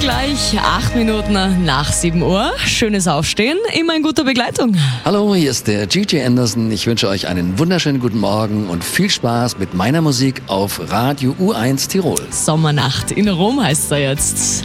gleich 8 Minuten nach 7 Uhr. Schönes Aufstehen, immer in guter Begleitung. Hallo, hier ist der GJ Anderson. Ich wünsche euch einen wunderschönen guten Morgen und viel Spaß mit meiner Musik auf Radio U1 Tirol. Sommernacht in Rom heißt er jetzt.